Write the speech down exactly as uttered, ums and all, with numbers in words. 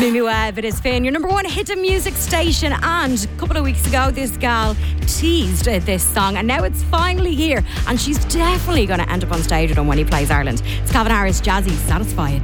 Mimi Webb, it is Finn, your number one hit music station. And a couple of weeks ago, this gal teased this song, and now it's finally here. And she's definitely going to end up on stage with him when he plays Ireland. It's Calvin Harris, Jazzy, Satisfied.